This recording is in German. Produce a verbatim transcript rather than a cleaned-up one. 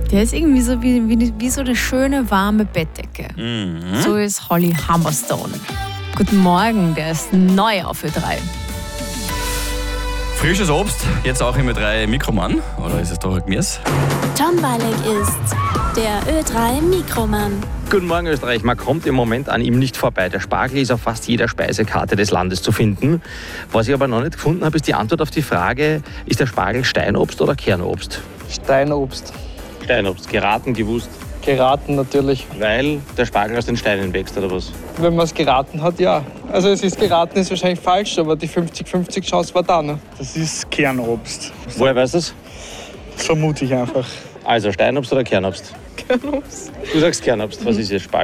Der ist irgendwie so wie, wie, wie so eine schöne, warme Bettdecke. Mhm. So ist Holly Humberstone. Guten Morgen, der ist neu auf Ö drei. Frisches Obst, jetzt auch im Ö drei Mikroman. Oder ist es doch ein Gemüse? Tom Balek ist der Ö drei Mikroman. Guten Morgen Österreich, man kommt im Moment an ihm nicht vorbei. Der Spargel ist auf fast jeder Speisekarte des Landes zu finden. Was ich aber noch nicht gefunden habe, ist die Antwort auf die Frage, ist der Spargel Steinobst oder Kernobst? Steinobst. Steinobst, geraten, gewusst. Geraten natürlich. Weil der Spargel aus den Steinen wächst, oder was? Wenn man es geraten hat, ja. Also es ist geraten, ist wahrscheinlich falsch, aber die fünfzig fünfzig Chance war da. Ne? Das ist Kernobst. Woher weißt du das? Das vermute ich einfach. Also Steinobst oder Kernobst? Kernobst. Du sagst Kernobst, was ist jetzt Spargel?